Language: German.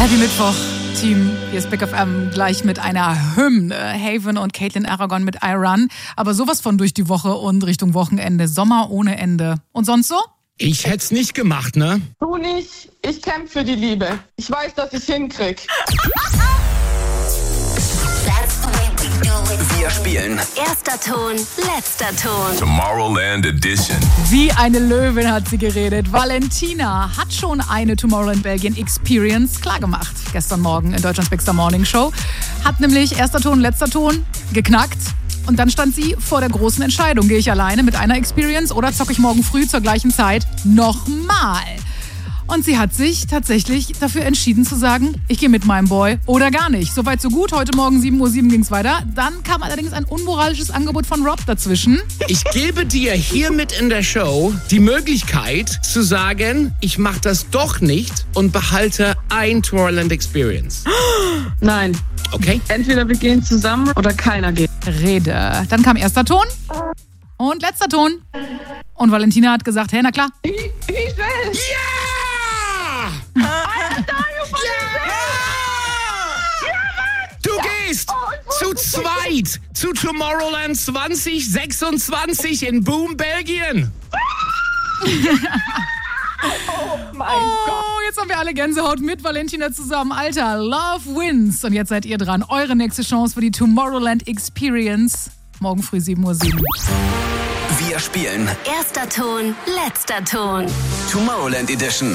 Happy Mittwoch, Team. Hier ist Big FM gleich mit einer Hymne. Haven und Caitlin Aragon mit I Run. Aber sowas von durch die Woche und Richtung Wochenende. Sommer ohne Ende. Und sonst so? Ich hätte es nicht gemacht, ne? Du nicht. Ich kämpfe für die Liebe. Ich weiß, dass ich hinkrieg. Wir spielen Erster Ton, letzter Ton. Tomorrowland Edition. Wie eine Löwin hat sie geredet. Valentina hat schon eine Tomorrowland Belgien Experience klargemacht. Gestern Morgen in Deutschlands Big Star Morning Show. Hat nämlich erster Ton, letzter Ton geknackt. Und dann stand sie vor der großen Entscheidung. Gehe ich alleine mit einer Experience oder zocke ich morgen früh zur gleichen Zeit nochmal? Und sie hat sich tatsächlich dafür entschieden zu sagen, ich gehe mit meinem Boy oder gar nicht. Soweit so gut. Heute Morgen 7:07 Uhr ging es weiter. Dann kam allerdings ein unmoralisches Angebot von Rob dazwischen. Ich gebe dir hiermit in der Show die Möglichkeit zu sagen, ich mache das doch nicht und behalte ein Tomorrowland Experience. Nein. Okay? Entweder wir gehen zusammen oder keiner geht. Rede. Dann kam erster Ton und letzter Ton. Und Valentina hat gesagt, hey, na klar. Ich will. Du gehst zu zweit zu Tomorrowland 2026 in Boom, Belgien. Mein Gott. Oh, jetzt haben wir alle Gänsehaut mit Valentina zusammen. Alter, Love wins. Und jetzt seid ihr dran. Eure nächste Chance für die Tomorrowland Experience. Morgen früh 7:07 Uhr. Wir spielen Erster Ton, letzter Ton. Tomorrowland Edition.